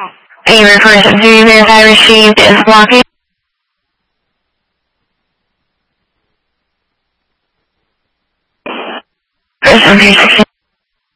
A recursive email I received is blocking. For some reason.